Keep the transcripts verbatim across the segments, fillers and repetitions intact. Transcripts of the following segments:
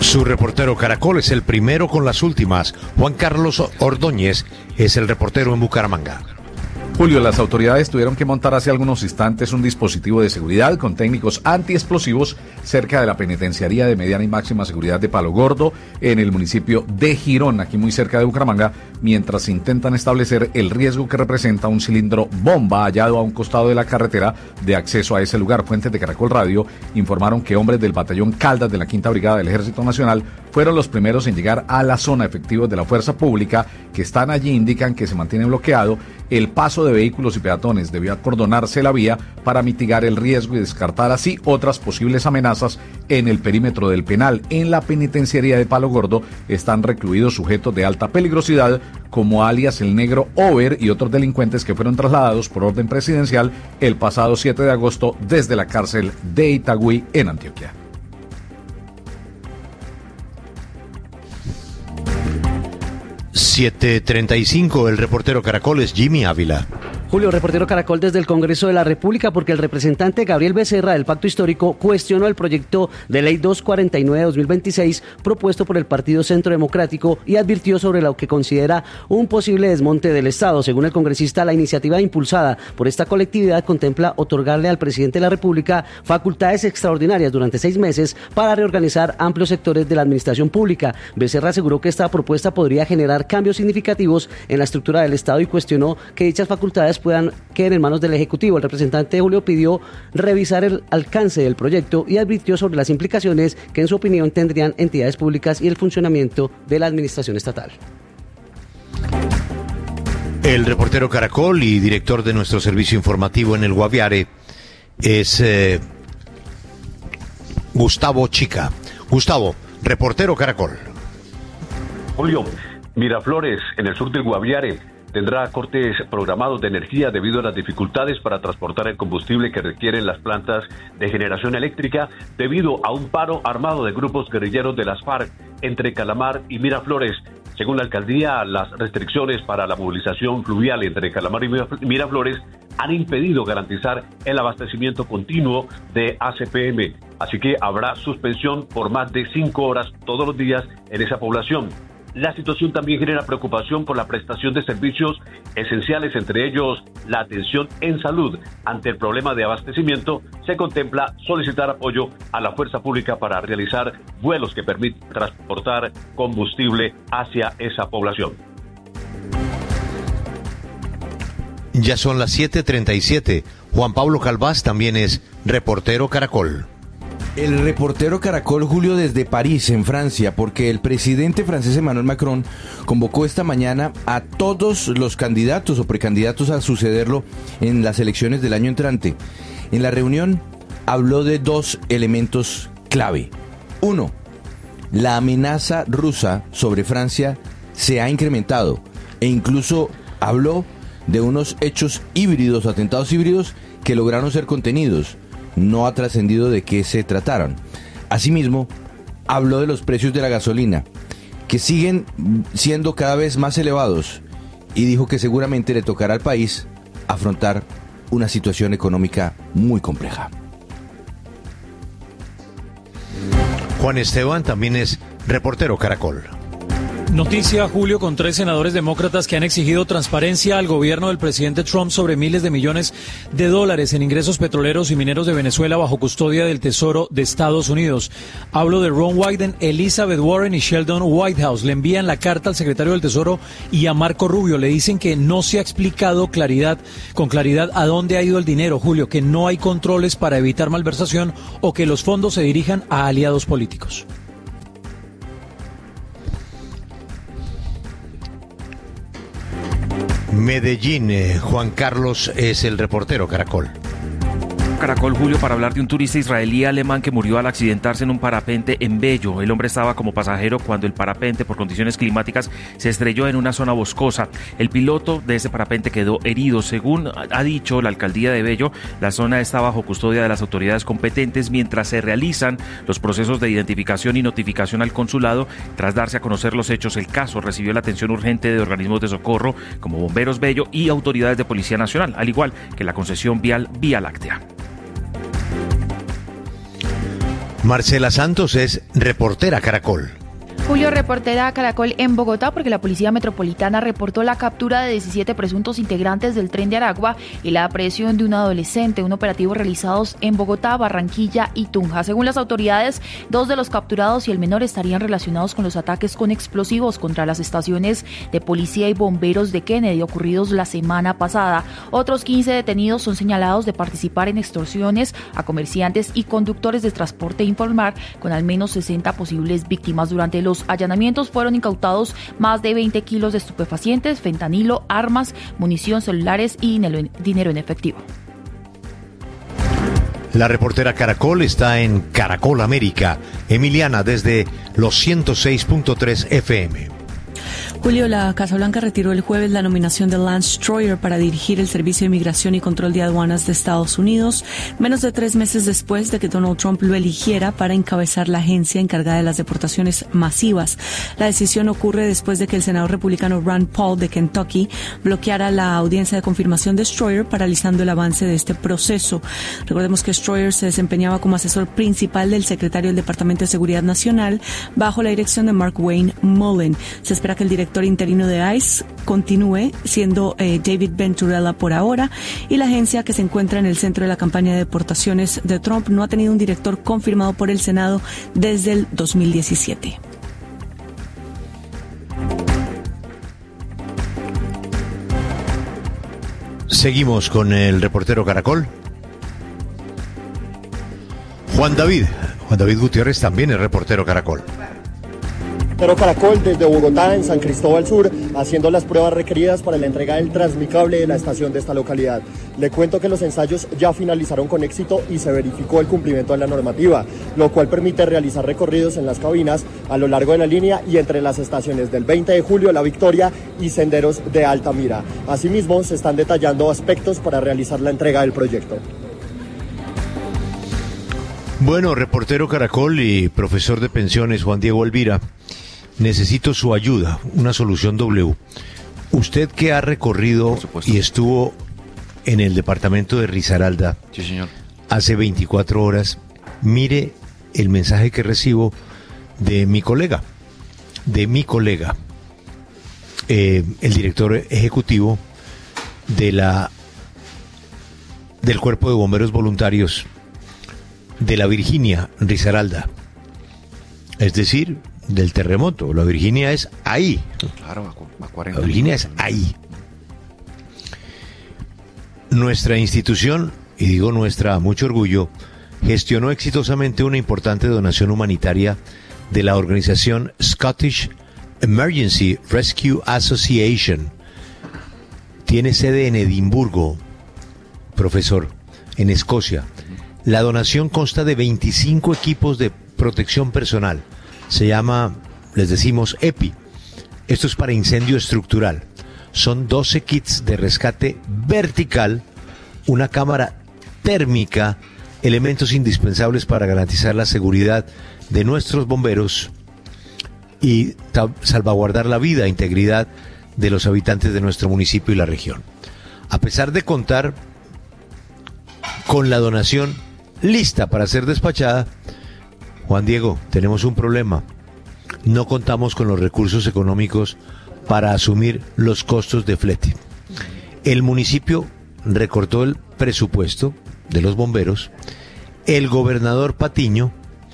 Su reportero Caracol es el primero con las últimas. Juan Carlos Ordóñez es el reportero en Bucaramanga. Julio, las autoridades tuvieron que montar hace algunos instantes un dispositivo de seguridad con técnicos antiexplosivos cerca de la penitenciaría de mediana y máxima seguridad de Palo Gordo, en el municipio de Girón, aquí muy cerca de Bucaramanga, mientras intentan establecer el riesgo que representa un cilindro bomba hallado a un costado de la carretera de acceso a ese lugar. Fuentes de Caracol Radio informaron que hombres del batallón Caldas de la Quinta Brigada del Ejército Nacional fueron los primeros en llegar a la zona. Efectivos de la fuerza pública que están allí indican que se mantiene bloqueado el paso de vehículos y peatones. Debió acordonarse la vía para mitigar el riesgo y descartar así otras posibles amenazas en el perímetro del penal. En la penitenciaría de Palo Gordo están recluidos sujetos de alta peligrosidad como alias el Negro Over y otros delincuentes que fueron trasladados por orden presidencial el pasado siete de agosto desde la cárcel de Itagüí en Antioquia. siete treinta y cinco, el reportero Caracol es Jimmy Ávila. Julio, reportero Caracol desde el Congreso de la República, porque el representante Gabriel Becerra del Pacto Histórico cuestionó el proyecto de ley doscientos cuarenta y nueve de dos mil veintiséis propuesto por el Partido Centro Democrático y advirtió sobre lo que considera un posible desmonte del Estado. Según el congresista, la iniciativa impulsada por esta colectividad contempla otorgarle al presidente de la República facultades extraordinarias durante seis meses para reorganizar amplios sectores de la administración pública. Becerra aseguró que esta propuesta podría generar cambios significativos en la estructura del Estado y cuestionó que dichas facultades puedan quedar en manos del Ejecutivo. El representante Julio pidió revisar el alcance del proyecto y advirtió sobre las implicaciones que en su opinión tendrían entidades públicas y el funcionamiento de la administración estatal. El reportero Caracol y director de nuestro servicio informativo en el Guaviare es eh, Gustavo Chica. Gustavo, reportero Caracol. Julio, Miraflores, en el sur del Guaviare, tendrá cortes programados de energía debido a las dificultades para transportar el combustible que requieren las plantas de generación eléctrica debido a un paro armado de grupos guerrilleros de las FARC entre Calamar y Miraflores. Según la alcaldía, las restricciones para la movilización fluvial entre Calamar y Miraflores han impedido garantizar el abastecimiento continuo de A C P M. Así que habrá suspensión por más de cinco horas todos los días en esa población. La situación también genera preocupación por la prestación de servicios esenciales, entre ellos la atención en salud. Ante el problema de abastecimiento, se contempla solicitar apoyo a la fuerza pública para realizar vuelos que permitan transportar combustible hacia esa población. Ya son las siete treinta y siete. Juan Pablo Calvás también es reportero Caracol. El reportero Caracol, Julio, desde París, en Francia, porque el presidente francés Emmanuel Macron convocó esta mañana a todos los candidatos o precandidatos a sucederlo en las elecciones del año entrante. En la reunión habló de dos elementos clave. Uno, la amenaza rusa sobre Francia se ha incrementado e incluso habló de unos hechos híbridos, atentados híbridos que lograron ser contenidos. No ha trascendido de qué se trataron. Asimismo, habló de los precios de la gasolina, que siguen siendo cada vez más elevados, y dijo que seguramente le tocará al país afrontar una situación económica muy compleja. Juan Esteban también es reportero Caracol. Noticia, Julio, con tres senadores demócratas que han exigido transparencia al gobierno del presidente Trump sobre miles de millones de dólares en ingresos petroleros y mineros de Venezuela bajo custodia del Tesoro de Estados Unidos. Hablo de Ron Wyden, Elizabeth Warren y Sheldon Whitehouse. Le envían la carta al secretario del Tesoro y a Marco Rubio. Le dicen que no se ha explicado claridad, con claridad a dónde ha ido el dinero, Julio, que no hay controles para evitar malversación o que los fondos se dirijan a aliados políticos. Medellín, eh, Juan Carlos es el reportero Caracol. Caracol, Julio, para hablar de un turista israelí alemán que murió al accidentarse en un parapente en Bello. El hombre estaba como pasajero cuando el parapente, por condiciones climáticas, se estrelló en una zona boscosa. El piloto de ese parapente quedó herido. Según ha dicho la alcaldía de Bello, la zona está bajo custodia de las autoridades competentes mientras se realizan los procesos de identificación y notificación al consulado. Tras darse a conocer los hechos, el caso recibió la atención urgente de organismos de socorro como Bomberos Bello y autoridades de Policía Nacional, al igual que la concesión vial Vía Láctea. Marcela Santos es reportera Caracol. Julio, reportera Caracol en Bogotá, porque la Policía Metropolitana reportó la captura de diecisiete presuntos integrantes del Tren de Aragua y la aprehensión de un adolescente, un operativo realizados en Bogotá, Barranquilla y Tunja. Según las autoridades, dos de los capturados y el menor estarían relacionados con los ataques con explosivos contra las estaciones de policía y bomberos de Kennedy ocurridos la semana pasada. Otros quince detenidos son señalados de participar en extorsiones a comerciantes y conductores de transporte informal, con al menos sesenta posibles víctimas. Durante los allanamientos fueron incautados más de veinte kilos de estupefacientes, fentanilo, armas, munición, celulares y dinero en efectivo. La reportera Caracol está en Caracol América. Emiliana, desde los ciento seis punto tres F M. Julio, la Casa Blanca retiró el jueves la nominación de Lance Troyer para dirigir el Servicio de Inmigración y Control de Aduanas de Estados Unidos, menos de tres meses después de que Donald Trump lo eligiera para encabezar la agencia encargada de las deportaciones masivas. La decisión ocurre después de que el senador republicano Rand Paul de Kentucky bloqueara la audiencia de confirmación de Troyer, paralizando el avance de este proceso. Recordemos que Troyer se desempeñaba como asesor principal del secretario del Departamento de Seguridad Nacional bajo la dirección de Mark Wayne Mullen. Se espera que el director interino de ICE continúe siendo eh, David Venturella por ahora, y la agencia, que se encuentra en el centro de la campaña de deportaciones de Trump, no ha tenido un director confirmado por el Senado desde el dos mil diecisiete. Seguimos con el reportero Caracol. Juan David, Juan David Gutiérrez también es reportero Caracol. Pero Caracol desde Bogotá, en San Cristóbal Sur, haciendo las pruebas requeridas para la entrega del transmicable de la estación de esta localidad. Le cuento que los ensayos ya finalizaron con éxito y se verificó el cumplimiento de la normativa, lo cual permite realizar recorridos en las cabinas a lo largo de la línea y entre las estaciones del veinte de julio, La Victoria y Senderos de Altamira. Asimismo, se están detallando aspectos para realizar la entrega del proyecto. Bueno, reportero Caracol y profesor de pensiones Juan Diego Elvira, necesito su ayuda, una solución W. Usted que ha recorrido y estuvo en el departamento de Risaralda, sí, señor, hace veinticuatro horas, mire el mensaje que recibo de mi colega, de mi colega, eh, el director ejecutivo de la del Cuerpo de Bomberos Voluntarios de la Virginia, Risaralda. Es decir, del terremoto. La Virginia es ahí. Claro, a cuarenta. La Virginia es ahí. Nuestra institución, y digo nuestra a mucho orgullo, gestionó exitosamente una importante donación humanitaria de la organización Scottish Emergency Rescue Association. Tiene sede en Edimburgo, profesor, en Escocia. La donación consta de veinticinco equipos de protección personal. Se llama, les decimos, EPI. Esto es para incendio estructural. Son doce kits de rescate vertical, una cámara térmica, elementos indispensables para garantizar la seguridad de nuestros bomberos y salvaguardar la vida e integridad de los habitantes de nuestro municipio y la región. A pesar de contar con la donación lista para ser despachada, Juan Diego, tenemos un problema. No contamos con los recursos económicos para asumir los costos de flete. El municipio recortó el presupuesto de los bomberos. El gobernador Patiño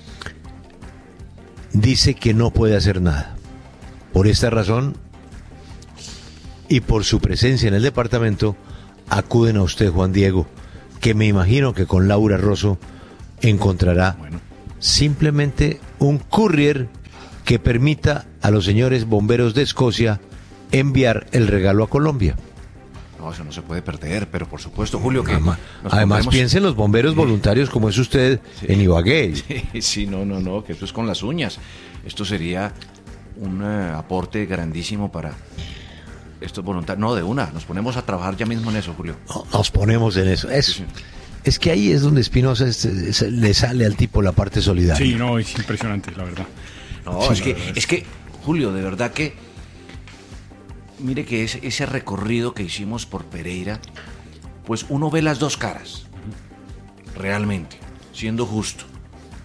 dice que no puede hacer nada. Por esta razón y por su presencia en el departamento, acuden a usted, Juan Diego, que me imagino que con Laura Rosso encontrará bueno. simplemente un courier que permita a los señores bomberos de Escocia enviar el regalo a Colombia. No, eso no se puede perder, pero por supuesto, Julio, que... Además, además piensen los bomberos voluntarios como es usted sí, en Ibagué. Sí, sí, no, no, no, que eso es con las uñas. Esto sería un uh, aporte grandísimo para... Esto es voluntario. No, de una, nos ponemos a trabajar ya mismo en eso, Julio. No, nos ponemos en eso. Es, sí, sí. es que ahí es donde Espinosa es, es, le sale al tipo la parte solidaria. Sí, no, es impresionante, la verdad. No, sí, es, que, verdad. es que, Julio, de verdad que, mire que ese, ese recorrido que hicimos por Pereira, pues uno ve las dos caras, realmente, siendo justo.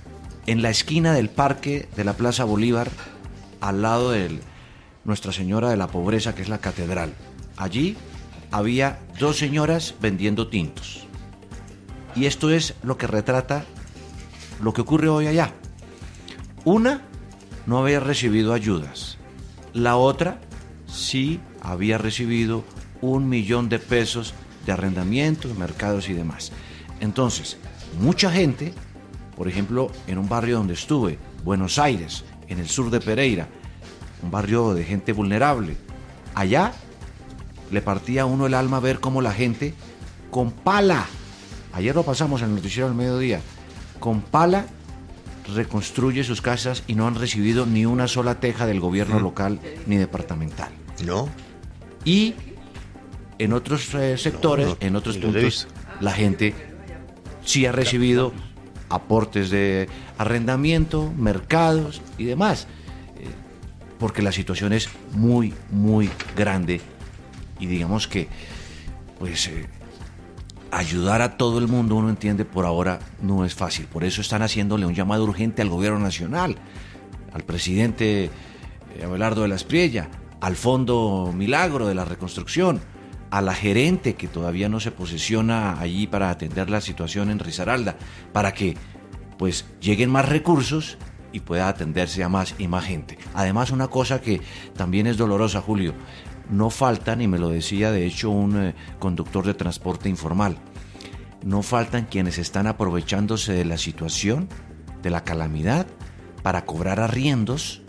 en la esquina del parque de la Plaza Bolívar, al lado de Nuestra Señora de la Pobreza, que es la catedral. Allí había dos señoras vendiendo tintos. Y esto es lo que retrata lo que ocurre hoy allá. Una no había recibido ayudas. La otra sí había recibido un millón de pesos de arrendamiento, mercados y demás. Entonces, mucha gente, por ejemplo, en un barrio donde estuve, Buenos Aires, en el sur de Pereira, un barrio de gente vulnerable, allá le partía a uno el alma ver cómo la gente con pala, ayer lo pasamos en el noticiero al mediodía, con pala reconstruye sus casas y no han recibido ni una sola teja del gobierno local ni departamental. No. Y en otros eh, sectores, no, no, en otros no puntos, la gente sí ha recibido aportes de arrendamiento, mercados y demás, eh, porque la situación es muy, muy grande y digamos que, pues, eh, ayudar a todo el mundo, uno entiende, por ahora no es fácil. Por eso están haciéndole un llamado urgente al gobierno nacional, al presidente Abelardo de la Espriella, al Fondo Milagro de la Reconstrucción, a la gerente que todavía no se posesiona allí para atender la situación en Risaralda, para que pues lleguen más recursos y pueda atenderse a más y más gente. Además, una cosa que también es dolorosa, Julio, no faltan, y me lo decía de hecho un eh, conductor de transporte informal, no faltan quienes están aprovechándose de la situación, de la calamidad, para cobrar arriendos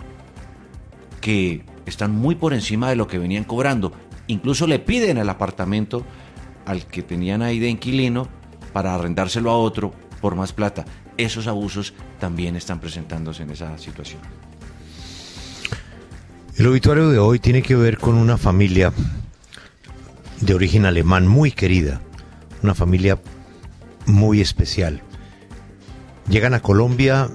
que están muy por encima de lo que venían cobrando. Incluso le piden el apartamento al que tenían ahí de inquilino para arrendárselo a otro por más plata. Esos abusos también están presentándose en esa situación. El obituario de hoy tiene que ver con una familia de origen alemán muy querida, una familia muy especial. Llegan a Colombia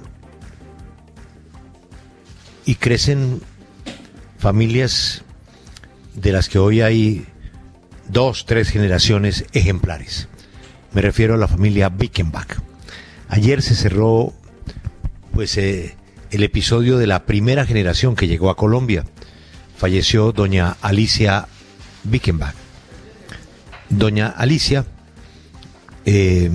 y crecen familias de las que hoy hay dos, tres generaciones ejemplares. Me refiero a la familia Bickenbach. Ayer se cerró pues eh, el episodio de la primera generación que llegó a Colombia. Falleció doña Alicia Bickenbach. Doña Alicia eh,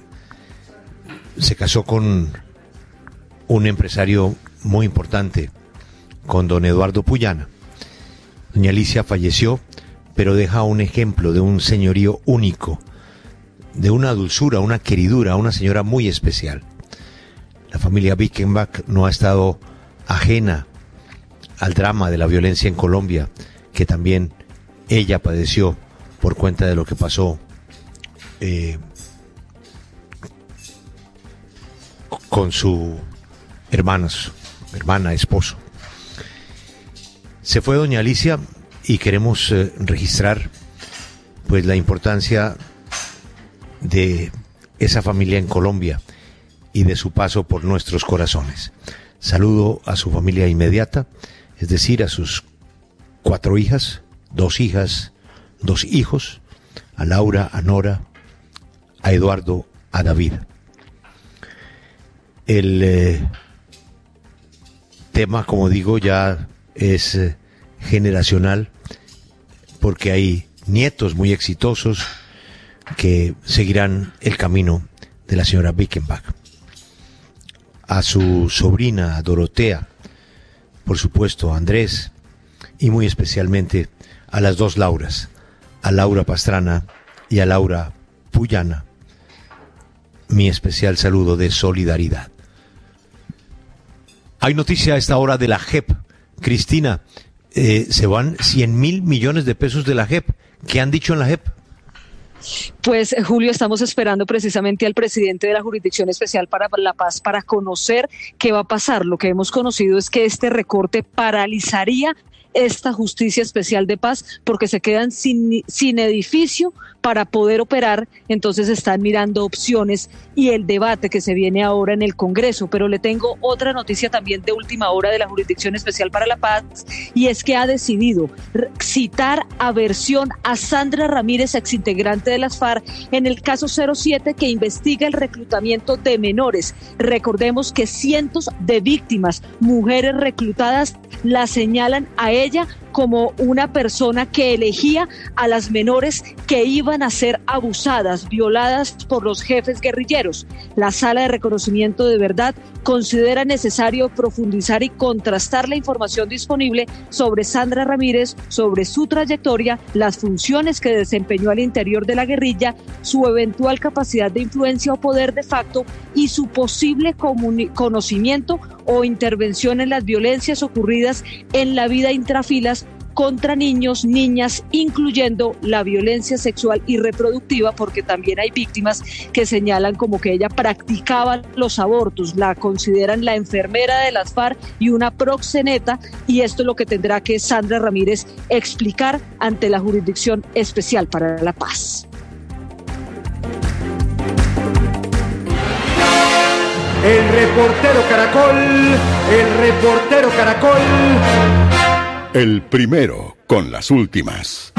se casó con un empresario muy importante, con don Eduardo Puyana. Doña Alicia falleció, pero deja un ejemplo de un señorío único, de una dulzura, una queridura, una señora muy especial. La familia Bickenbach no ha estado ajena al drama de la violencia en Colombia, que también ella padeció por cuenta de lo que pasó eh, con su hermana, su hermana, esposo. Se fue doña Alicia y queremos eh, registrar pues la importancia de esa familia en Colombia y de su paso por nuestros corazones. Saludo a su familia inmediata, es decir, a sus cuatro hijas, dos hijas, dos hijos, a Laura, a Nora, a Eduardo, a David. El eh, tema, como digo, ya es eh, generacional, porque hay nietos muy exitosos que seguirán el camino de la señora Bickenbach. A su sobrina Dorotea, por supuesto a Andrés, y muy especialmente a las dos Lauras, a Laura Pastrana y a Laura Puyana, mi especial saludo de solidaridad. Hay noticia a esta hora de la J E P. Cristina, eh, se van cien mil millones de pesos de la J E P. ¿Qué han dicho en la J E P? Pues, Julio, estamos esperando precisamente al presidente de la Jurisdicción Especial para la Paz para conocer qué va a pasar. Lo que hemos conocido es que este recorte paralizaría esta Justicia Especial de Paz, porque se quedan sin, sin edificio para poder operar, entonces están mirando opciones y el debate que se viene ahora en el Congreso. Pero le tengo otra noticia también de última hora de la Jurisdicción Especial para la Paz, y es que ha decidido citar a versión a Sandra Ramírez, exintegrante de las FARC, en el caso cero siete que investiga el reclutamiento de menores. Recordemos que cientos de víctimas, mujeres reclutadas, la señalan a ella como una persona que elegía a las menores que iban a ser abusadas, violadas por los jefes guerrilleros. La Sala de Reconocimiento de Verdad considera necesario profundizar y contrastar la información disponible sobre Sandra Ramírez, sobre su trayectoria, las funciones que desempeñó al interior de la guerrilla, su eventual capacidad de influencia o poder de facto y su posible conocimiento o intervención en las violencias ocurridas en la vida intrafilas contra niños, niñas, incluyendo la violencia sexual y reproductiva, porque también hay víctimas que señalan como que ella practicaba los abortos, la consideran la enfermera de las FARC y una proxeneta, y esto es lo que tendrá que Sandra Ramírez explicar ante la Jurisdicción Especial para la Paz. El reportero Caracol, el reportero Caracol. El primero con las últimas.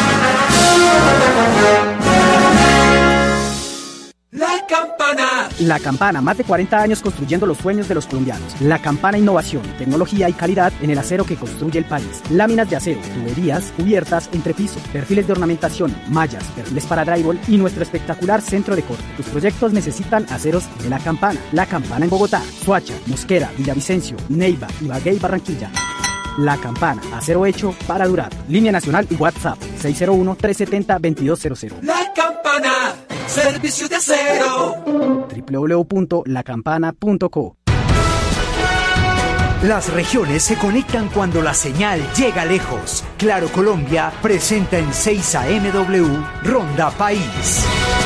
La Campana. La Campana, más de cuarenta años construyendo los sueños de los colombianos. La Campana, innovación, tecnología y calidad en el acero que construye el país. Láminas de acero, tuberías, cubiertas, entrepiso, perfiles de ornamentación, mallas, perfiles para drywall y nuestro espectacular centro de corte. Tus proyectos necesitan aceros de La Campana. La Campana en Bogotá, Soacha, Mosquera, Villavicencio, Neiva, Ibagué y Barranquilla. La Campana, acero hecho para durar. Línea nacional y WhatsApp seis cero uno, tres siete cero, dos dos cero cero. La Campana, servicio de acero. doble u doble u doble u punto la campana punto co. Las regiones se conectan cuando la señal llega lejos. Claro Colombia presenta en seis A M W Ronda País.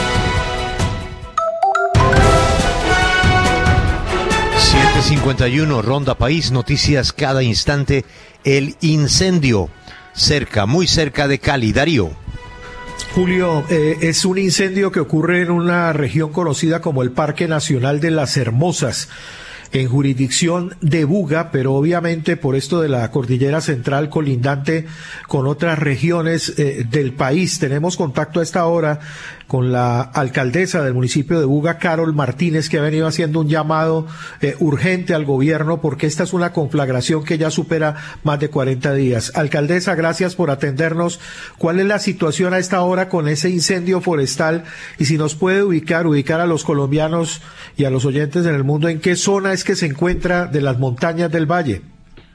siete cincuenta y uno, Ronda País, noticias cada instante. El incendio cerca, muy cerca de Cali. Darío. Julio, eh, es un incendio que ocurre en una región conocida como el Parque Nacional de las Hermosas, en jurisdicción de Buga, pero obviamente por esto de la cordillera central colindante con otras regiones eh, del país. Tenemos contacto a esta hora con la alcaldesa del municipio de Buga, Carol Martínez, que ha venido haciendo un llamado eh, urgente al gobierno porque esta es una conflagración que ya supera más de cuarenta días. Alcaldesa, gracias por atendernos. ¿Cuál es la situación a esta hora con ese incendio forestal? Y si nos puede ubicar, ubicar a los colombianos y a los oyentes en el mundo, ¿en qué zona es que se encuentra de las montañas del valle?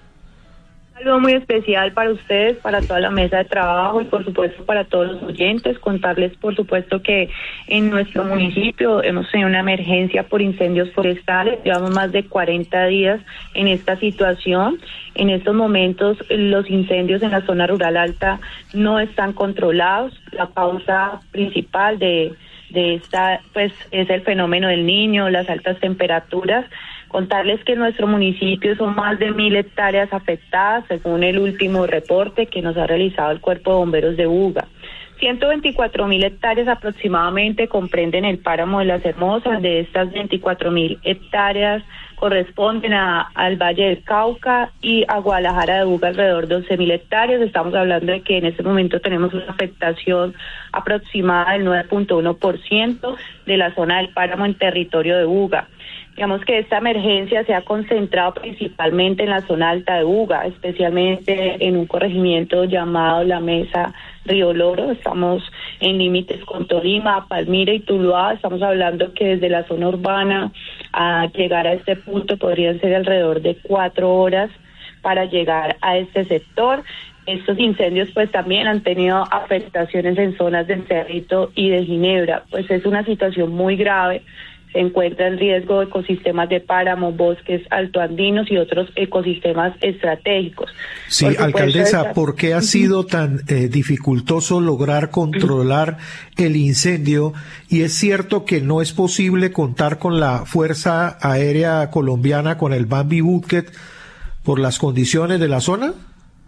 Un saludo muy especial para ustedes, para toda la mesa de trabajo y por supuesto para todos los oyentes. Contarles por supuesto que en nuestro municipio hemos tenido una emergencia por incendios forestales. Llevamos más de cuarenta días en esta situación. En estos momentos los incendios en la zona rural alta no están controlados. La causa principal de, de esta pues es el fenómeno del Niño, las altas temperaturas. Contarles que en nuestro municipio son más de mil hectáreas afectadas, según el último reporte que nos ha realizado el Cuerpo de Bomberos de Buga. ciento veinticuatro mil hectáreas aproximadamente comprenden el páramo de las Hermosas. De estas veinticuatro mil hectáreas corresponden a, al Valle del Cauca y a Guadalajara de Buga alrededor de once mil hectáreas. Estamos hablando de que en este momento tenemos una afectación aproximada del nueve punto uno por ciento de la zona del páramo en territorio de Buga. Digamos que esta emergencia se ha concentrado principalmente en la zona alta de Buga, especialmente en un corregimiento llamado La Mesa Río Loro. Estamos en límites con Tolima, Palmira y Tuluá. Estamos hablando que desde la zona urbana a llegar a este punto podrían ser alrededor de cuatro horas para llegar a este sector. Estos incendios pues también han tenido afectaciones en zonas del Cerrito y de Ginebra. Pues es una situación muy grave. Se encuentra en riesgo ecosistemas de páramo, bosques altoandinos y otros ecosistemas estratégicos. Sí, por alcaldesa, esta... ¿por qué ha sido tan eh, dificultoso lograr controlar el incendio? Y es cierto que no es posible contar con la Fuerza Aérea Colombiana, con el Bambi Bucket, por las condiciones de la zona.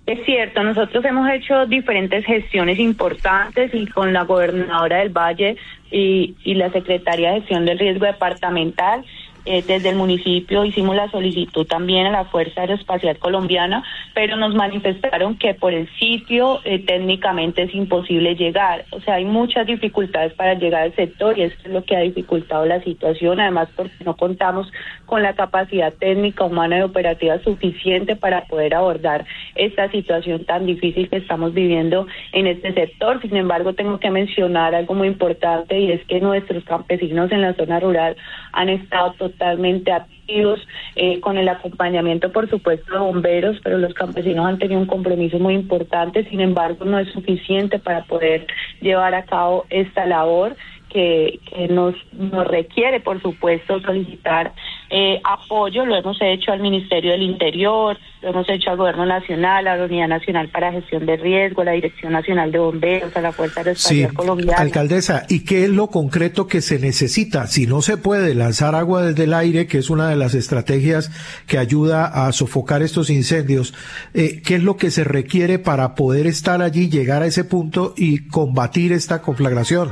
Es cierto, nosotros hemos hecho diferentes gestiones importantes y con la gobernadora del Valle y, y la Secretaría de Gestión del Riesgo Departamental. Eh, desde el municipio hicimos la solicitud también a la Fuerza Aeroespacial Colombiana, pero nos manifestaron que por el sitio eh, técnicamente es imposible llegar. O sea, hay muchas dificultades para llegar al sector y esto es lo que ha dificultado la situación, además porque no contamos con la capacidad técnica, humana y operativa suficiente para poder abordar esta situación tan difícil que estamos viviendo en este sector. Sin embargo, tengo que mencionar algo muy importante y es que nuestros campesinos en la zona rural han estado totalmente totalmente activos, eh, con el acompañamiento, por supuesto, de bomberos, pero los campesinos han tenido un compromiso muy importante. Sin embargo, no es suficiente para poder llevar a cabo esta labor que, que nos, nos requiere, por supuesto, solicitar eh, apoyo. Lo hemos hecho al Ministerio del Interior, lo hemos hecho al Gobierno Nacional, a la Unidad Nacional para Gestión de Riesgo, a la Dirección Nacional de Bomberos, a la Fuerza Aeroespacial sí, Colombiana. Alcaldesa, ¿y qué es lo concreto que se necesita? Si no se puede lanzar agua desde el aire, que es una de las estrategias que ayuda a sofocar estos incendios, eh, ¿qué es lo que se requiere para poder estar allí, llegar a ese punto y combatir esta conflagración?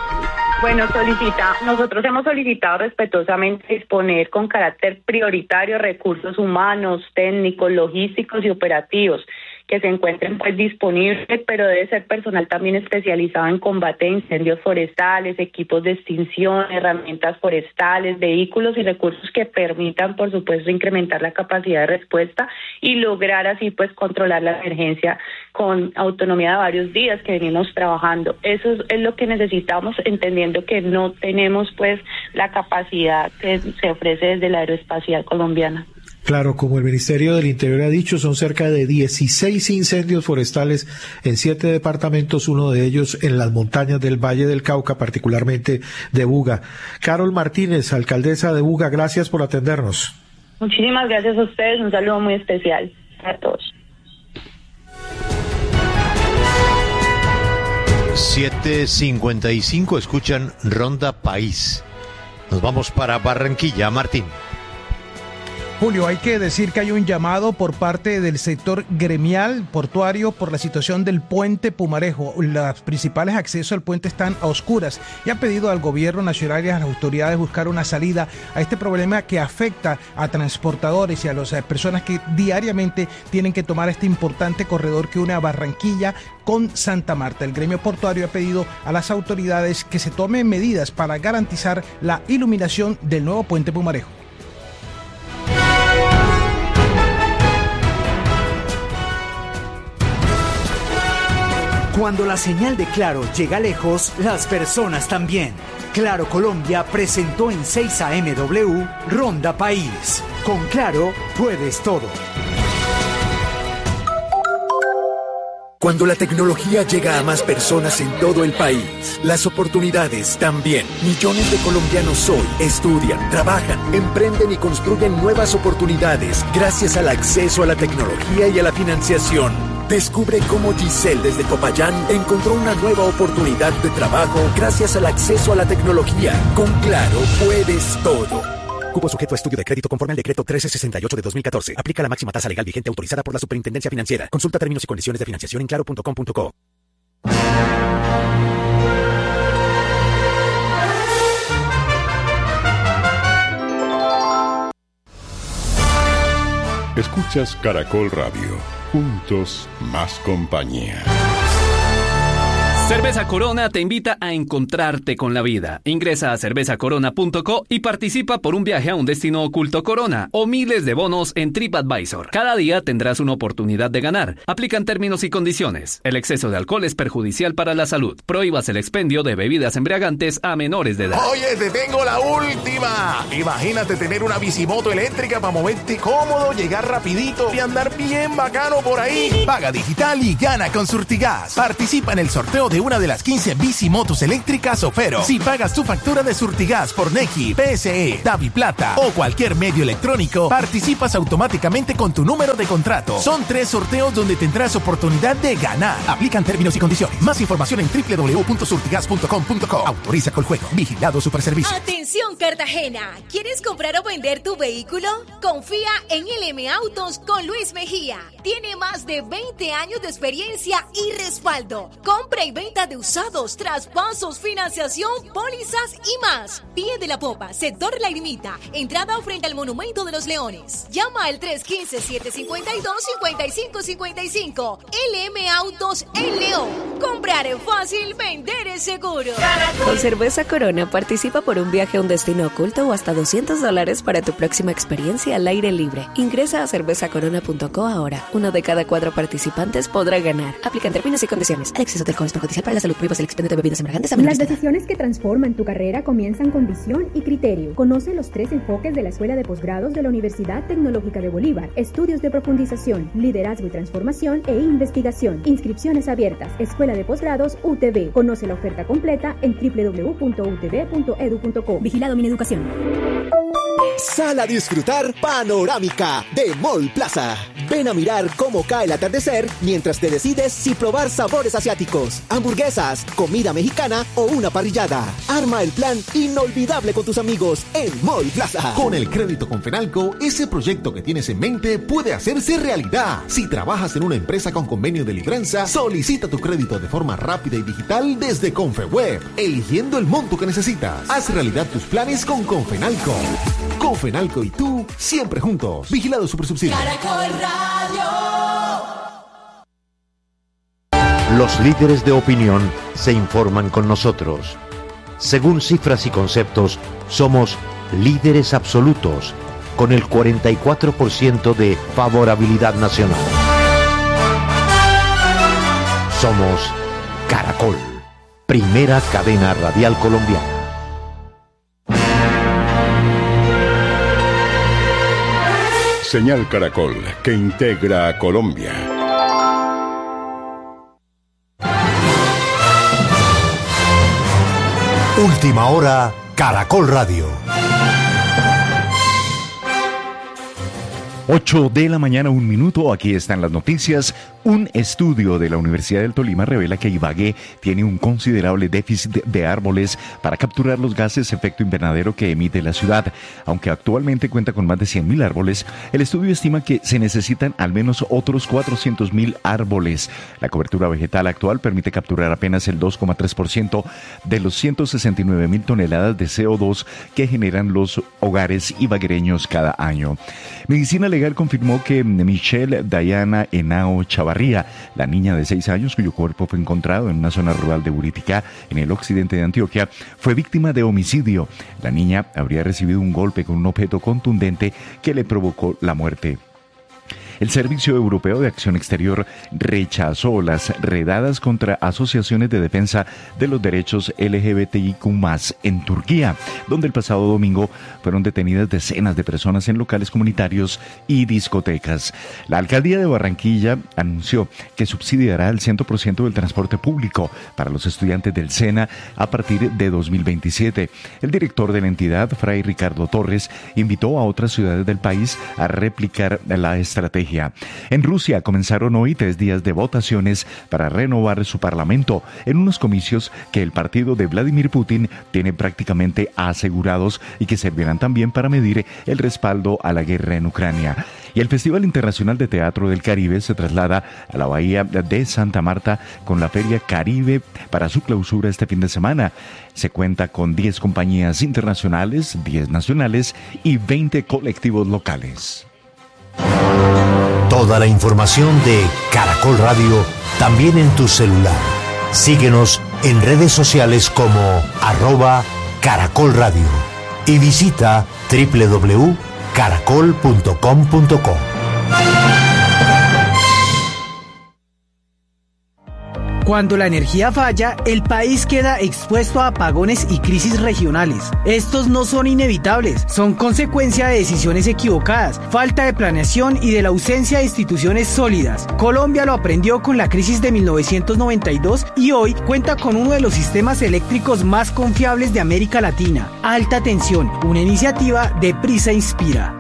Bueno, solicita, nosotros hemos solicitado respetuosamente disponer con carácter prioritario recursos humanos, técnicos, logísticos y operativos que se encuentren pues disponibles, pero debe ser personal también especializado en combate de incendios forestales, equipos de extinción, herramientas forestales, vehículos y recursos que permitan, por supuesto, incrementar la capacidad de respuesta y lograr así pues controlar la emergencia con autonomía de varios días que venimos trabajando. Eso es, es lo que necesitamos, entendiendo que no tenemos pues la capacidad que se ofrece desde la Aeroespacial Colombiana. Claro, como el Ministerio del Interior ha dicho, son cerca de dieciséis incendios forestales en siete departamentos, uno de ellos en las montañas del Valle del Cauca, particularmente de Buga. Carol Martínez, alcaldesa de Buga, gracias por atendernos. Muchísimas gracias a ustedes, un saludo muy especial a todos. siete cincuenta y cinco, escuchan Ronda País. Nos vamos para Barranquilla, Martín. Julio, hay que decir que hay un llamado por parte del sector gremial portuario por la situación del puente Pumarejo. Los principales accesos al puente están a oscuras y ha pedido al gobierno nacional y a las autoridades buscar una salida a este problema que afecta a transportadores y a las personas que diariamente tienen que tomar este importante corredor que une a Barranquilla con Santa Marta. El gremio portuario ha pedido a las autoridades que se tomen medidas para garantizar la iluminación del nuevo puente Pumarejo. Cuando la señal de Claro llega lejos, las personas también. Claro Colombia presentó en seis A M W Ronda País. Con Claro puedes todo. Cuando la tecnología llega a más personas en todo el país, las oportunidades también. Millones de colombianos hoy estudian, trabajan, emprenden y construyen nuevas oportunidades gracias al acceso a la tecnología y a la financiación. Descubre cómo Giselle desde Popayán encontró una nueva oportunidad de trabajo gracias al acceso a la tecnología. Con Claro puedes todo. Cupo sujeto a estudio de crédito conforme al decreto trece sesenta y ocho de dos mil catorce. Aplica la máxima tasa legal vigente autorizada por la Superintendencia Financiera. Consulta términos y condiciones de financiación en claro punto com punto co. Escuchas Caracol Radio. Juntos, más compañía. Cerveza Corona te invita a encontrarte con la vida. Ingresa a cerveza corona punto co y participa por un viaje a un destino oculto Corona o miles de bonos en TripAdvisor. Cada día tendrás una oportunidad de ganar. Aplican términos y condiciones. El exceso de alcohol es perjudicial para la salud. Prohíbas el expendio de bebidas embriagantes a menores de edad. Oye, te tengo la última. Imagínate tener una bicimoto eléctrica para moverte cómodo, llegar rapidito y andar bien bacano por ahí. Paga digital y gana con Surtigas. Participa en el sorteo de de una de las quince bicimotos eléctricas Ofero. Si pagas tu factura de Surtigas por Nequi, P S E, DaviPlata o cualquier medio electrónico, participas automáticamente con tu número de contrato. Son tres sorteos donde tendrás oportunidad de ganar. Aplican términos y condiciones. Más información en doble u doble u doble u punto surtigas punto com punto co. Autoriza Coljuego. Vigilado Superservicio. Atención Cartagena. ¿Quieres comprar o vender tu vehículo? Confía en L M Autos con Luis Mejía. Tiene más de veinte años de experiencia y respaldo. Compra y venta de usados, traspasos, financiación, pólizas y más. Pie de la Popa, sector La Ermita, entrada frente al Monumento de los Leones. Llama al tres uno cinco, siete cinco dos, cinco cinco cinco cinco. L M Autos en León. Comprar es fácil, vender es seguro. Con Cerveza Corona participa por un viaje a un destino oculto o hasta doscientos dólares para tu próxima experiencia al aire libre. Ingresa a cerveza corona punto co ahora. Uno de cada cuatro participantes podrá ganar. Aplican términos y condiciones. El exceso de alcohol es perjudicial para la salud. Prohíbas el expendio de bebidas embriagantes a menor Las edad. decisiones que transforman tu carrera comienzan con visión y criterio. Conoce los tres enfoques de la Escuela de Posgrados de la Universidad Tecnológica de Bolívar. Estudios de profundización, liderazgo y transformación e investigación. Inscripciones abiertas. Escuela de Posgrados U T B. Conoce la oferta completa en doble u doble u doble u punto u t b punto e d u punto co. Vigilado Mineducación. Sal a disfrutar Panorámica de Mall Plaza. Ven a mirar cómo cae el atardecer mientras te decides si probar sabores asiáticos, hamburguesas, comida mexicana o una parrillada. Arma el plan inolvidable con tus amigos en Mall Plaza. Con el crédito Confenalco, ese proyecto que tienes en mente puede hacerse realidad. Si trabajas en una empresa con convenio de libranza, solicita tu crédito de forma rápida y digital desde Confeweb, eligiendo el monto que necesitas. Haz realidad tus planes con Confenalco. Confenalco y tú, siempre juntos. Vigilado Supersubsidio. Caracol Radio. Los líderes de opinión se informan con nosotros. Según cifras y conceptos, somos líderes absolutos, con el cuarenta y cuatro por ciento de favorabilidad nacional. Somos Caracol, primera cadena radial colombiana. Señal Caracol, que integra a Colombia. Última hora, Caracol Radio. ocho de la mañana, un minuto, aquí están las noticias. Un estudio de la Universidad del Tolima revela que Ibagué tiene un considerable déficit de árboles para capturar los gases efecto invernadero que emite la ciudad. Aunque actualmente cuenta con más de cien mil árboles, el estudio estima que se necesitan al menos otros cuatrocientos mil árboles. La cobertura vegetal actual permite capturar apenas el dos coma tres por ciento de los ciento sesenta y nueve mil toneladas de C O dos que generan los hogares ibaguereños cada año. Medicina Legal confirmó que Michelle Dayana Henao Chavarría, la niña de seis años cuyo cuerpo fue encontrado en una zona rural de Buriticá, en el occidente de Antioquia, fue víctima de homicidio. La niña habría recibido un golpe con un objeto contundente que le provocó la muerte. El Servicio Europeo de Acción Exterior rechazó las redadas contra asociaciones de defensa de los derechos L G B T I Q más, en Turquía, donde el pasado domingo fueron detenidas decenas de personas en locales comunitarios y discotecas. La alcaldía de Barranquilla anunció que subsidiará el cien por ciento del transporte público para los estudiantes del SENA a partir de dos mil veintisiete. El director de la entidad, Fray Ricardo Torres, invitó a otras ciudades del país a replicar la estrategia. En Rusia comenzaron hoy tres días de votaciones para renovar su parlamento en unos comicios que el partido de Vladimir Putin tiene prácticamente asegurados y que servirán también para medir el respaldo a la guerra en Ucrania. Y el Festival Internacional de Teatro del Caribe se traslada a la bahía de Santa Marta con la Feria Caribe para su clausura este fin de semana. Se cuenta con diez compañías internacionales, diez nacionales y veinte colectivos locales. Toda la información de Caracol Radio también en tu celular. Síguenos en redes sociales como arroba Caracol Radio y visita doble u doble u doble u punto caracol punto com punto co. Cuando la energía falla, el país queda expuesto a apagones y crisis regionales. Estos no son inevitables, son consecuencia de decisiones equivocadas, falta de planeación y de la ausencia de instituciones sólidas. Colombia lo aprendió con la crisis de mil novecientos noventa y dos y hoy cuenta con uno de los sistemas eléctricos más confiables de América Latina. Alta tensión, una iniciativa de Prisa Inspira.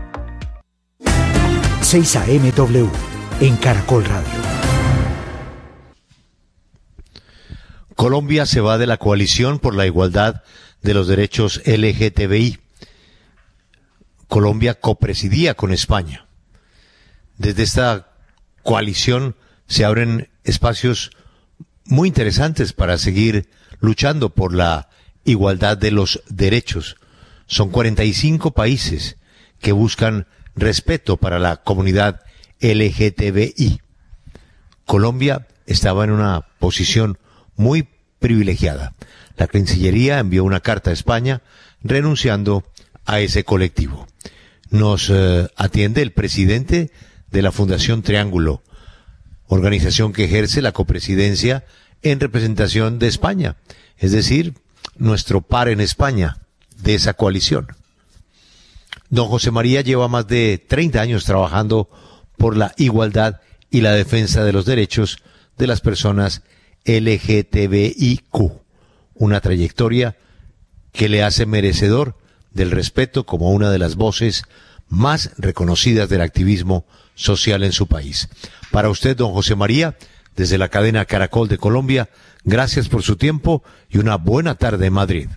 seis A M W en Caracol Radio. Colombia se va de la coalición por la igualdad de los derechos L G T B I. Colombia copresidía con España. Desde esta coalición se abren espacios muy interesantes para seguir luchando por la igualdad de los derechos. Son cuarenta y cinco países que buscan respeto para la comunidad L G T B I. Colombia estaba en una posición muy privilegiada. La Cancillería envió una carta a España renunciando a ese colectivo. Nos eh, atiende el presidente de la Fundación Triángulo, organización que ejerce la copresidencia en representación de España, es decir, nuestro par en España de esa coalición. Don José María lleva más de treinta años trabajando por la igualdad y la defensa de los derechos de las personas L G T B I Q, una trayectoria que le hace merecedor del respeto como una de las voces más reconocidas del activismo social en su país. Para usted, don José María, desde la cadena Caracol de Colombia, gracias por su tiempo y una buena tarde en Madrid.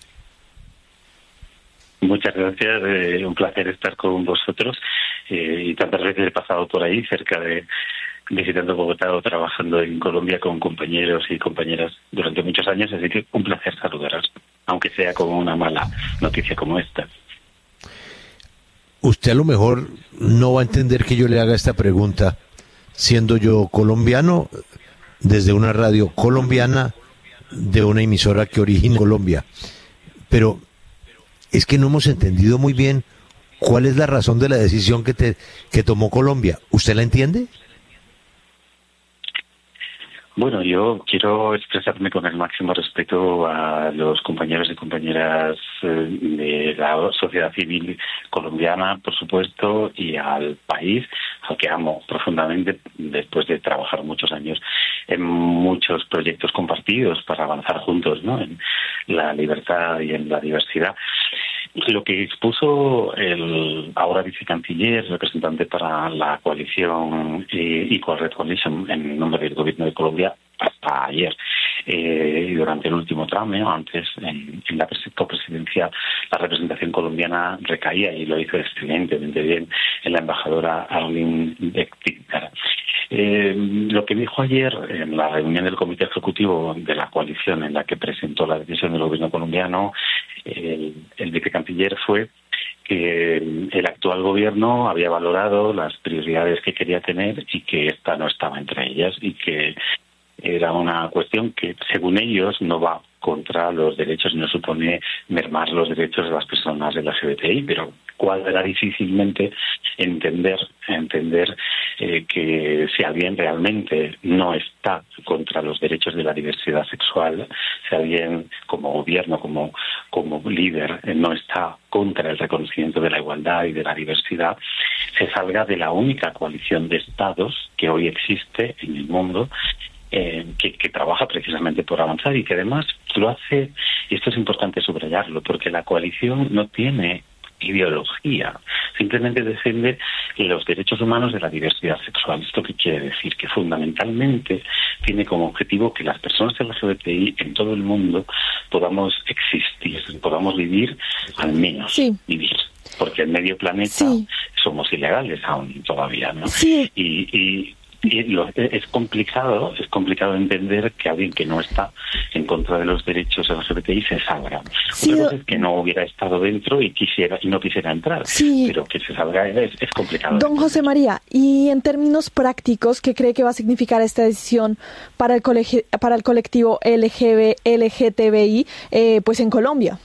Muchas gracias, eh, un placer estar con vosotros eh, y tantas veces he pasado por ahí cerca de visitando Bogotá o trabajando en Colombia con compañeros y compañeras durante muchos años, así que un placer saludaros, aunque sea como una mala noticia como esta. Usted a lo mejor no va a entender que yo le haga esta pregunta, siendo yo colombiano, desde una radio colombiana, de una emisora que origina Colombia, pero es que no hemos entendido muy bien cuál es la razón de la decisión que, te, que tomó Colombia. ¿Usted la entiende? Bueno, yo quiero expresarme con el máximo respeto a los compañeros y compañeras de la sociedad civil colombiana, por supuesto, y al país, al que amo profundamente después de trabajar muchos años en muchos proyectos compartidos para avanzar juntos, ¿no?, en la libertad y en la diversidad. Lo que expuso el ahora vicecanciller, representante para la coalición Equal Red Coalition en nombre del gobierno de Colombia hasta ayer, eh, y durante el último tramo, antes en, en la copresidencia, la representación colombiana recaía, y lo hizo excelentemente bien, en la embajadora Arlene Bectitar. Eh, lo que dijo ayer en la reunión del comité ejecutivo de la coalición en la que presentó la decisión del gobierno colombiano, el, el vicecanciller, fue que el actual gobierno había valorado las prioridades que quería tener y que esta no estaba entre ellas, y que era una cuestión que, según ellos, no va contra los derechos, no supone mermar los derechos de las personas L G B T I, pero cuadra difícilmente entender entender eh, que si alguien realmente no está contra los derechos de la diversidad sexual, si alguien como gobierno, como, como líder, eh, no está contra el reconocimiento de la igualdad y de la diversidad, se salga de la única coalición de estados que hoy existe en el mundo, Eh, que, que trabaja precisamente por avanzar, y que además lo hace, y esto es importante subrayarlo, porque la coalición no tiene ideología, simplemente defiende los derechos humanos de la diversidad sexual. ¿Esto qué quiere decir? Que fundamentalmente tiene como objetivo que las personas L G B T I en todo el mundo podamos existir, podamos vivir, al menos sí. vivir, porque en medio planeta sí. somos ilegales aún todavía, ¿no? Sí. Y, y Y lo, es complicado, es complicado entender que alguien que no está en contra de los derechos L G B T I se salga. Sí, Otra cosa es que no hubiera estado dentro y quisiera y no quisiera entrar, sí. pero que se salga es, es complicado. Don José María, y en términos prácticos, ¿qué cree que va a significar esta decisión para el colegio, para el colectivo L G T B I, eh, pues en Colombia?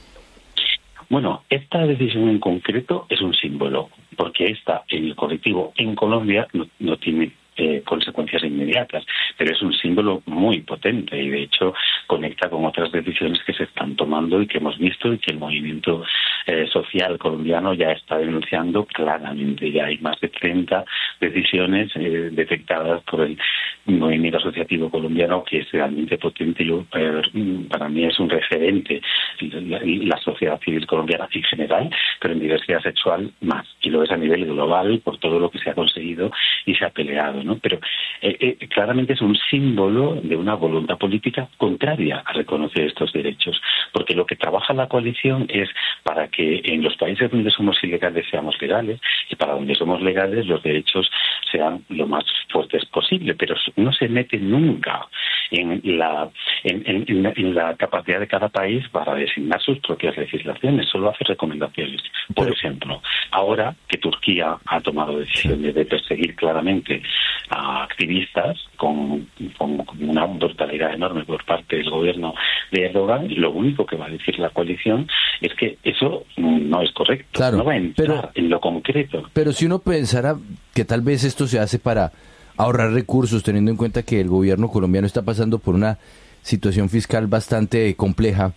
Bueno, esta decisión en concreto es un símbolo, porque esta, el colectivo en Colombia no, no tiene eh, consecuencias inmediatas, pero es un símbolo muy potente y de hecho conecta con otras decisiones que se están tomando y que hemos visto y que el movimiento eh, social colombiano ya está denunciando claramente. Ya hay más de treinta decisiones eh, detectadas por el movimiento asociativo colombiano, que es realmente potente. Yo, eh, para mí es un referente la, la sociedad civil colombiana en general, pero en diversidad sexual más, y lo es a nivel global por todo lo que se ha conseguido y se ha peleado, ¿no? Pero eh, eh, claramente es un símbolo de una voluntad política contraria a reconocer estos derechos, porque lo que trabaja la coalición es para que en los países donde somos ilegales seamos legales, y para donde somos legales los derechos sean lo más fuertes posible, pero no se mete nunca en la, en, en, en, la, en la capacidad de cada país para designar sus propias legislaciones, solo hace recomendaciones. Por pero, ejemplo, ahora que Turquía ha tomado decisiones de perseguir claramente a activistas con, con, con una brutalidad enorme por parte del gobierno de Erdogan, lo único que va a decir la coalición es que eso no es correcto, claro, no va a entrar pero, en lo concreto. Pero si uno pensara que tal vez esto se hace para ahorrar recursos, teniendo en cuenta que el gobierno colombiano está pasando por una situación fiscal bastante compleja,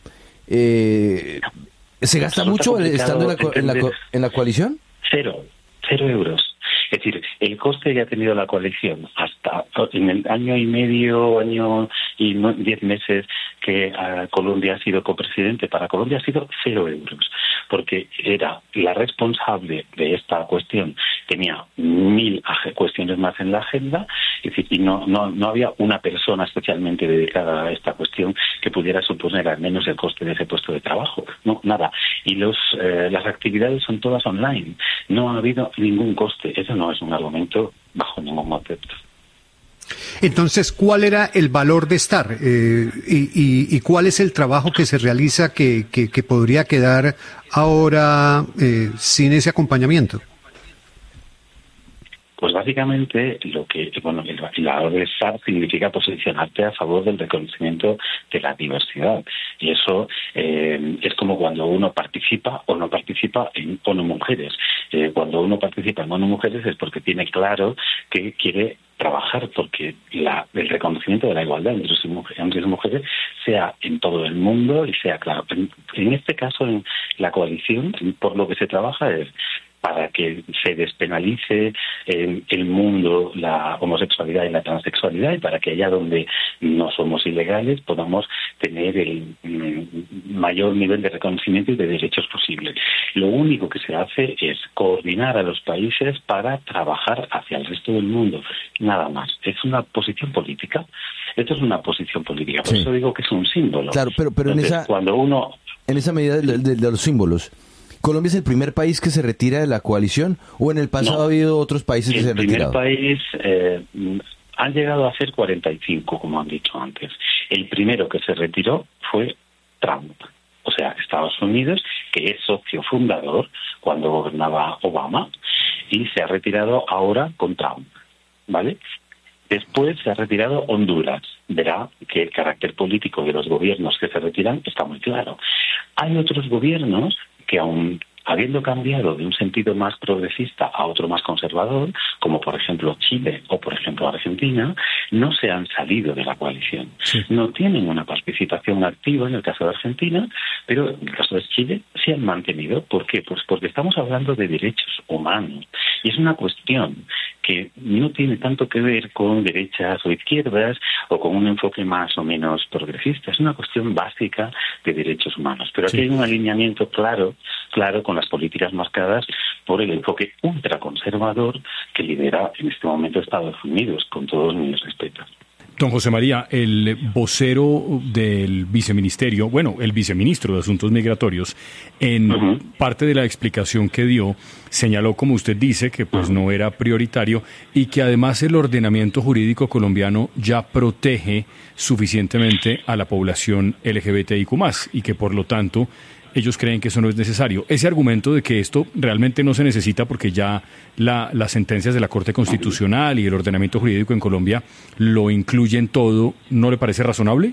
eh, ¿se gasta mucho estando en la, en, la, en la coalición? Cero, cero euros. Es decir, el coste que ha tenido la coalición hasta en el año y medio, año y no, diez meses que uh, Colombia ha sido copresidente, para Colombia ha sido cero euros, porque era la responsable de esta cuestión, tenía mil cuestiones más en la agenda, es decir, y no, no, no había una persona especialmente dedicada a esta cuestión que pudiera suponer al menos el coste de ese puesto de trabajo, no, nada. Y los eh, las actividades son todas online, no ha habido ningún coste, eso no es un argumento bajo ningún concepto. Entonces, ¿cuál era el valor de estar? Eh, y, y, ¿Y cuál es el trabajo que se realiza que, que, que podría quedar ahora eh, sin ese acompañamiento? Pues básicamente lo que, bueno, el valor de estar significa posicionarte a favor del reconocimiento de la diversidad. Y eso eh, es como cuando uno participa o no participa en ONU Mujeres. Eh, cuando uno participa en ONU Mujeres es porque tiene claro que quiere trabajar porque la, el reconocimiento de la igualdad entre hombres y mujeres sea en todo el mundo y sea claro. En, en este caso, en la coalición, por lo que se trabaja es para que se despenalice en el mundo la homosexualidad y la transexualidad, y para que allá donde no somos ilegales podamos tener el mayor nivel de reconocimiento y de derechos posible. Lo único que se hace es coordinar a los países para trabajar hacia el resto del mundo, nada más. Es una posición política. Esto es una posición política, por sí. Eso digo que es un símbolo. Claro, pero, pero Entonces, en esa cuando uno en esa medida de, de, de los símbolos, ¿Colombia es el primer país que se retira de la coalición o en el pasado no, ha habido otros países que se han retirado? El primer país eh, han llegado a ser cuarenta y cinco, como han dicho antes. El primero que se retiró fue Trump, o sea, Estados Unidos, que es socio fundador cuando gobernaba Obama, y se ha retirado ahora con Trump, ¿vale? Después se ha retirado Honduras. Verá que el carácter político de los gobiernos que se retiran está muy claro. Hay otros gobiernos que aún habiendo cambiado de un sentido más progresista a otro más conservador, como por ejemplo Chile o por ejemplo Argentina, no se han salido de la coalición. Sí. No tienen una participación activa en el caso de Argentina, pero en el caso de Chile sí han mantenido. ¿Por qué? Pues porque estamos hablando de derechos humanos y es una cuestión que no tiene tanto que ver con derechas o izquierdas o con un enfoque más o menos progresista. Es una cuestión básica de derechos humanos. Pero aquí sí hay un alineamiento claro, claro con las políticas marcadas por el enfoque ultraconservador que lidera en este momento Estados Unidos, con todos mis respetos. Don José María, el vocero del viceministerio, bueno, el viceministro de Asuntos Migratorios, en uh-huh. parte de la explicación que dio, señaló, como usted dice, que pues no era prioritario y que además el ordenamiento jurídico colombiano ya protege suficientemente a la población L G B T I Q más, y que por lo tanto ellos creen que eso no es necesario. Ese argumento de que esto realmente no se necesita porque ya la, las sentencias de la Corte Constitucional y el ordenamiento jurídico en Colombia lo incluyen todo, ¿no le parece razonable?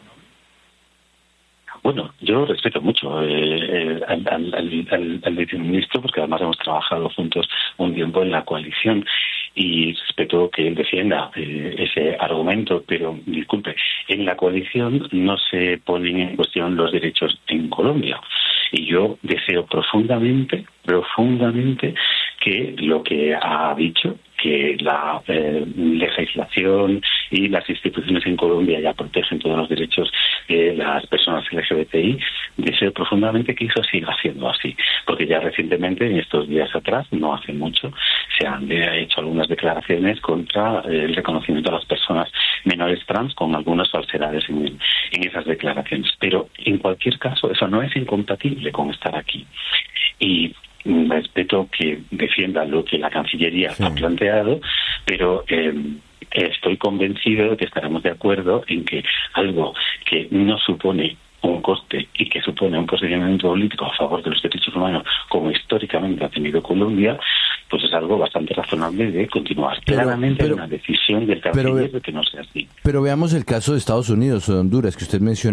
Bueno, yo respeto mucho eh, eh, al, al, al, al viceministro, porque además hemos trabajado juntos un tiempo en la coalición. y respeto que él defienda eh, ese argumento, pero disculpe, en la coalición no se ponen en cuestión los derechos en Colombia. Y yo deseo profundamente, profundamente que lo que ha dicho, que la eh, legislación y las instituciones en Colombia ya protegen todos los derechos de las personas L G B T I, deseo profundamente que eso siga siendo así. Porque ya recientemente, en estos días atrás, no hace mucho, se han eh, hecho algunas declaraciones contra eh, el reconocimiento a las personas menores trans, con algunas falsedades en, en esas declaraciones. Pero, en cualquier caso, eso no es incompatible con estar aquí. Y respeto que defienda lo que la Cancillería sí. ha planteado, pero eh, estoy convencido de que estaremos de acuerdo en que algo que no supone un coste y que supone un posicionamiento político a favor de los derechos humanos, como históricamente ha tenido Colombia, pues es algo bastante razonable de continuar. Pero, Claramente pero, hay una decisión del canciller de que no sea así. Pero veamos el caso de Estados Unidos o de Honduras, que usted menciona.